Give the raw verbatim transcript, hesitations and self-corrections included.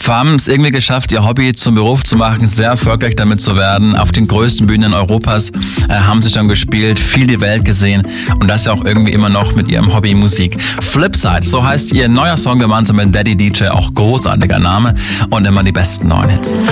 Femme haben es irgendwie geschafft, ihr Hobby zum Beruf zu machen, sehr erfolgreich damit zu werden. Auf den größten Bühnen Europas äh, haben sie schon gespielt, viel die Welt gesehen und das ja auch irgendwie immer noch mit ihrem Hobby Musik. Flipside, so heißt ihr neuer Song gemeinsam mit Daddy D J, auch großartiger Name und immer die besten neuen Hits.